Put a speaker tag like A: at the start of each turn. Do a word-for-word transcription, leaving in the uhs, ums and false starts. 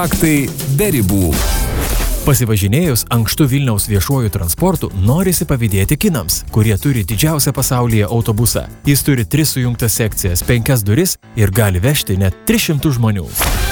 A: Faktai be ribų. Pasivažinėjus ankštu Vilniaus viešuoju transportu, norisi pavydėti kinams, kurie turi didžiausią pasaulyje autobusą. Jis turi tris sujungtas sekcijas, penkias duris ir gali vežti net tris šimtus žmonių.